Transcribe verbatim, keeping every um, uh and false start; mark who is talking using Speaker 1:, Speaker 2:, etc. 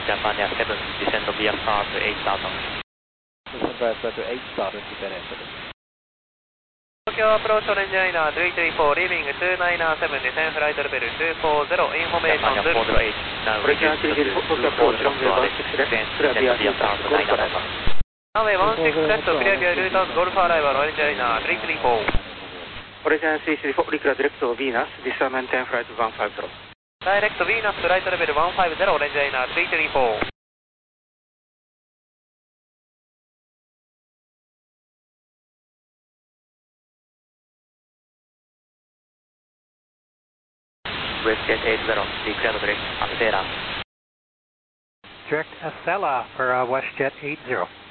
Speaker 1: Japan Air seven, descend via start to eight thousand.
Speaker 2: Descend via start to eight thousand, Japan Air seven.
Speaker 3: Tokyo approach orange liner three three four, leaving two nine seven, descend flight level two four zero, information
Speaker 1: Japan Air four zero eight, now reduce to two four zero to Alex, descend via start to nine thousand.
Speaker 3: Runway one six left, clear via route out, Golf arrival, orange liner three three four.
Speaker 4: Orange liner three three four, declare direct to Venus, descend maintain flight one five zero.
Speaker 3: Direct Venus, flight level one five zero, orange liner three three four.
Speaker 1: WestJet eight zero, declare direct Acela.
Speaker 5: Direct Acela for uh, WestJet eight zero.